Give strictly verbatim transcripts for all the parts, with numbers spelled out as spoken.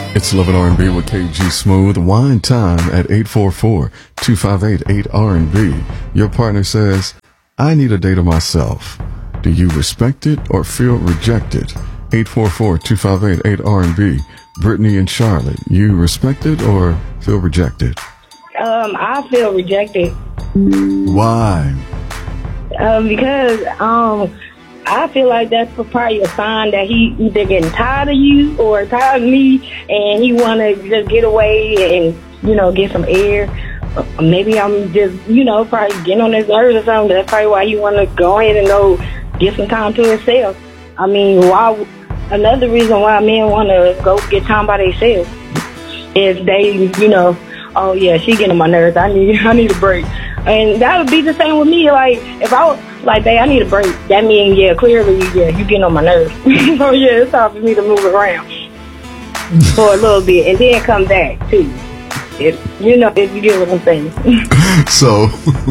It's Love and R and B with K G Smooth. Wine time at eight four four, two five eight, eight R and B. Your partner says, I need a date of myself. Do you respect it or feel rejected? eight four four, two five eight, eight R and B. Brittany and Charlotte, you respect it or feel rejected? Um, I feel rejected. Why? Um, because um, I feel like that's probably a sign that he either getting tired of you or tired of me, and he want to just get away and, you know, get some air. Maybe I'm just, you know, probably getting on his nerves or something. That's probably why he want to go ahead and go get some time to himself. I mean, why? Another reason why men want to go get time by themselves is they, you know, oh yeah, she getting on my nerves. I need, I need a break. And that would be the same with me. Like, if I was like, babe, I need a break, that means, yeah, clearly, yeah, you getting on my nerves. So, yeah, it's time for me to move around for a little bit and then come back, too. If, you know, if you get what I'm saying. So,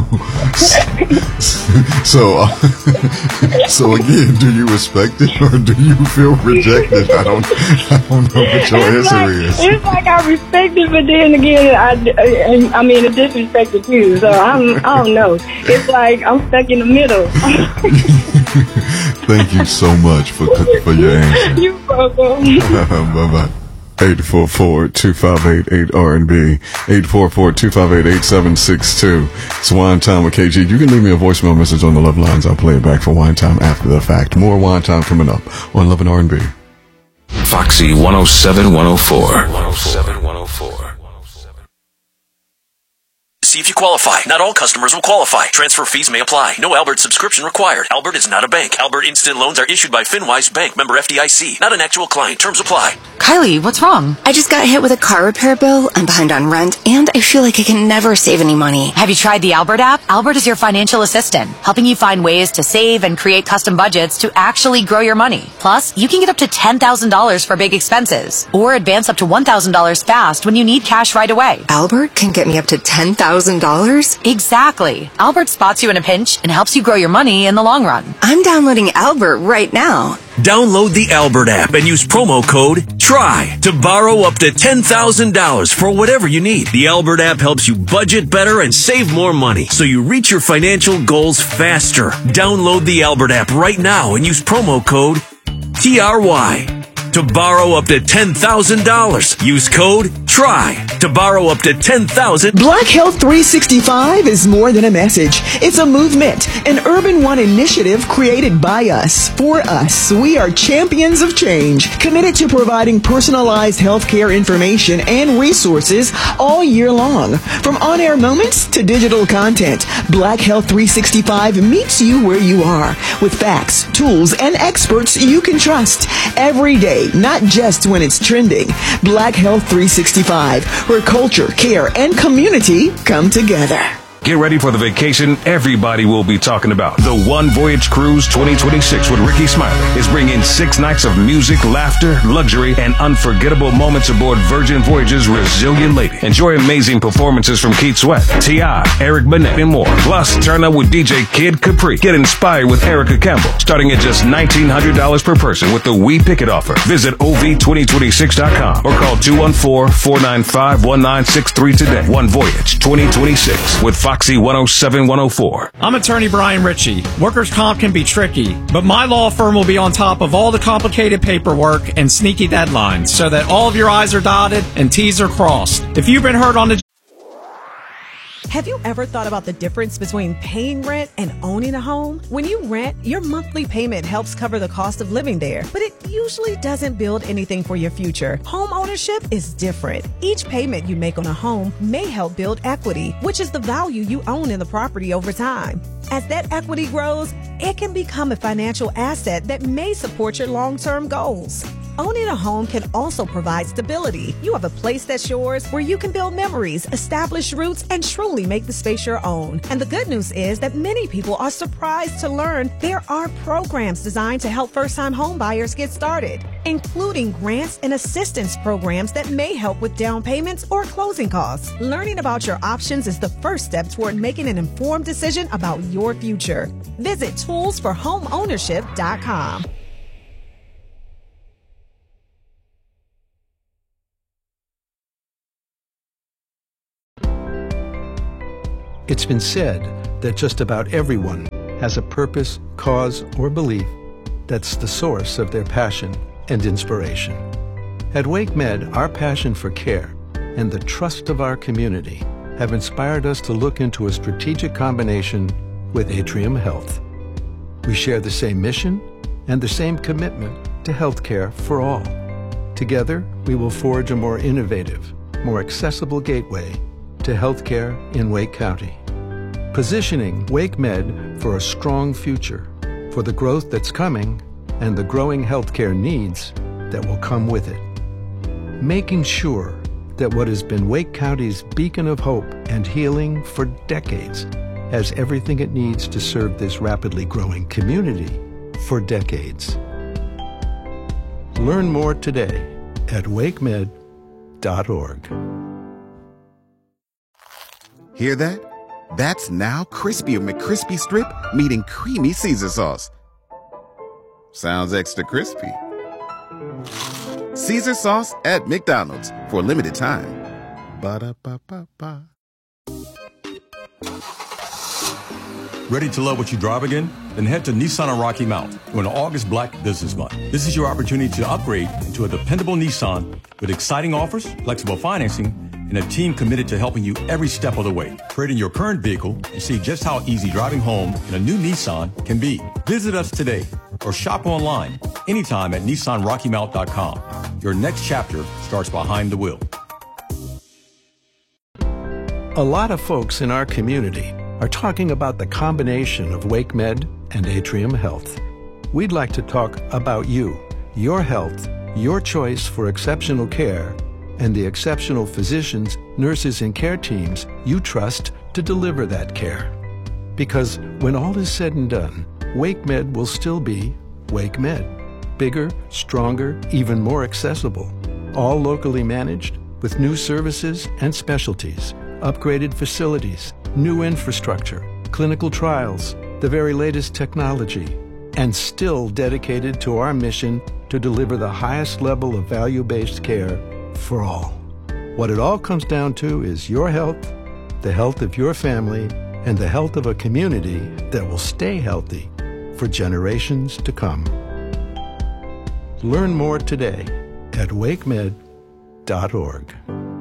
so, uh, so again, do you respect it or do you feel rejected? I don't, I don't know what your it's answer like, is. It's like I respect it, but then again, I, I mean, I disrespect it too. So I'm, I don't know. It's like I'm stuck in the middle. Thank you so much for for your answer. You're welcome. Bye bye. eight four four, two five eight, eight R and B. eight four four, two five eight, eight seven six two. It's Wine Time with K G. You can leave me a voicemail message on the Love Lines. I'll play it back for Wine Time after the fact. More Wine Time coming up on Love and R and B. Foxy one oh seven, one oh four. one oh seven, one oh four. See if you qualify. Not all customers will qualify. Transfer fees may apply. No Albert subscription required. Albert is not a bank. Albert Instant Loans are issued by FinWise Bank, member F D I C. Not an actual client. Terms apply. Kylie, what's wrong? I just got hit with a car repair bill. I'm behind on rent, and I feel like I can never save any money. Have you tried the Albert app? Albert is your financial assistant, helping you find ways to save and create custom budgets to actually grow your money. Plus, you can get up to ten thousand dollars for big expenses, or advance up to one thousand dollars fast when you need cash right away. Albert can get me up to ten thousand dollars? Exactly. Albert spots you in a pinch and helps you grow your money in the long run. I'm downloading Albert right now. Download the Albert app and use promo code TRY to borrow up to ten thousand dollars for whatever you need. The Albert app helps you budget better and save more money so you reach your financial goals faster. Download the Albert app right now and use promo code T R Y to borrow up to ten thousand dollars. Use code TRY to borrow up to ten thousand dollars. Black Health three sixty-five is more than a message. It's a movement, an Urban One initiative created by us, for us. We are champions of change, committed to providing personalized healthcare information and resources all year long. From on-air moments to digital content, Black Health three sixty-five meets you where you are with facts, tools, and experts you can trust every day. Not just when it's trending. Black Health three sixty-five, where culture, care, and community come together. Get ready for the vacation everybody will be talking about. The One Voyage Cruise twenty twenty-six with Ricky Smiley is bringing six nights of music, laughter, luxury, and unforgettable moments aboard Virgin Voyage's Resilient Lady. Enjoy amazing performances from Keith Sweat, T I, Eric Bennett, and more. Plus, turn up with D J Kid Capri. Get inspired with Erica Campbell, starting at just nineteen hundred dollars per person with the We Pick It offer. Visit O V twenty twenty-six dot com or call two one four, four nine five, one nine six three today. One Voyage twenty twenty-six with Foxy one oh seven, one oh four. I'm attorney Brian Ritchie. Workers' comp can be tricky, but my law firm will be on top of all the complicated paperwork and sneaky deadlines so that all of your I's are dotted and T's are crossed. If you've been hurt on the Have you ever thought about the difference between paying rent and owning a home? When you rent, your monthly payment helps cover the cost of living there, but it usually doesn't build anything for your future. Home ownership is different. Each payment you make on a home may help build equity, which is the value you own in the property over time. As that equity grows, it can become a financial asset that may support your long-term goals. Owning a home can also provide stability. You have a place that's yours where you can build memories, establish roots, and truly make the space your own. And the good news is that many people are surprised to learn there are programs designed to help first-time home buyers get started, including grants and assistance programs that may help with down payments or closing costs. Learning about your options is the first step toward making an informed decision about your future. Visit tools for home ownership dot com. It's been said that just about everyone has a purpose, cause, or belief that's the source of their passion and inspiration. At WakeMed, our passion for care and the trust of our community have inspired us to look into a strategic combination with Atrium Health. We share the same mission and the same commitment to healthcare for all. Together, we will forge a more innovative, more accessible gateway to healthcare in Wake County, positioning WakeMed for a strong future, for the growth that's coming and the growing healthcare needs that will come with it. Making sure that what has been Wake County's beacon of hope and healing for decades has everything it needs to serve this rapidly growing community for decades. Learn more today at wakemed dot org. Hear that? That's now Crispy McCrispy Strip meeting creamy Caesar sauce. Sounds extra crispy. Caesar sauce at McDonald's for a limited time. Ba-da-ba-ba-ba. Ready to love what you drive again? Then head to Nissan of Rocky Mount during the August Black Business Month. This is your opportunity to upgrade into a dependable Nissan with exciting offers, flexible financing, and a team committed to helping you every step of the way. Trade in your current vehicle and see just how easy driving home in a new Nissan can be. Visit us today or shop online anytime at Nissan Rocky Mount dot com. Your next chapter starts behind the wheel. A lot of folks in our community are talking about the combination of WakeMed and Atrium Health. We'd like to talk about you, your health, your choice for exceptional care, and the exceptional physicians, nurses, and care teams you trust to deliver that care. Because when all is said and done, WakeMed will still be WakeMed. Bigger, stronger, even more accessible. All locally managed with new services and specialties, upgraded facilities, new infrastructure, clinical trials, the very latest technology, and still dedicated to our mission to deliver the highest level of value-based care for all. What it all comes down to is your health, the health of your family, and the health of a community that will stay healthy for generations to come. Learn more today at wakemed dot org.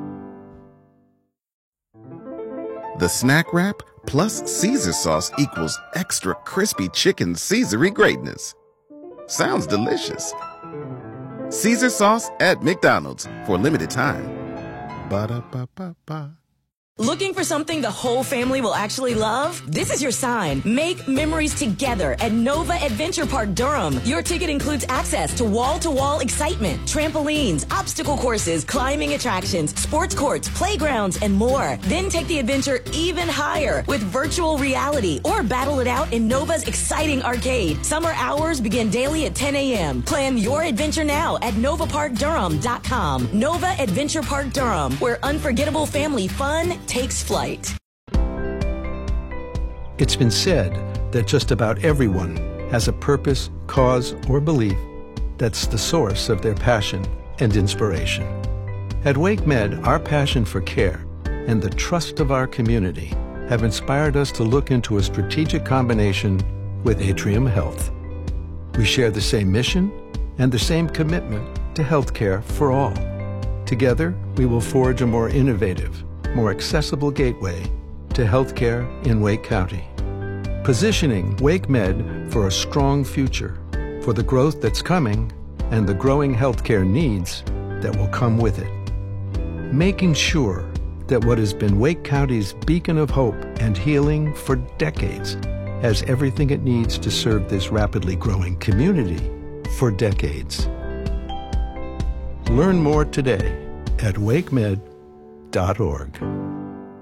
The snack wrap plus Caesar sauce equals extra crispy chicken Caesary greatness. Sounds delicious. Caesar sauce at McDonald's for a limited time. Ba-da-ba-ba-ba. Looking for something the whole family will actually love? This is your sign. Make memories together at Nova Adventure Park Durham. Your ticket includes access to wall-to-wall excitement, trampolines, obstacle courses, climbing attractions, sports courts, playgrounds, and more. Then take the adventure even higher with virtual reality or battle it out in Nova's exciting arcade. Summer hours begin daily at ten a.m. Plan your adventure now at nova park durham dot com. Nova Adventure Park Durham, where unforgettable family fun takes flight. It's been said that just about everyone has a purpose, cause, or belief that's the source of their passion and inspiration. At WakeMed, our passion for care and the trust of our community have inspired us to look into a strategic combination with Atrium Health. We share the same mission and the same commitment to healthcare for all. Together, we will forge a more innovative, more accessible gateway to healthcare in Wake County, positioning WakeMed for a strong future, for the growth that's coming and the growing healthcare needs that will come with it. Making sure that what has been Wake County's beacon of hope and healing for decades has everything it needs to serve this rapidly growing community for decades. Learn more today at wakemed dot org.